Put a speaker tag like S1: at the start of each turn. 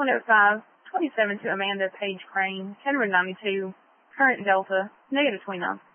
S1: 105, 27 to Amanda Page Crane, Kenwood 92, current Delta, -29.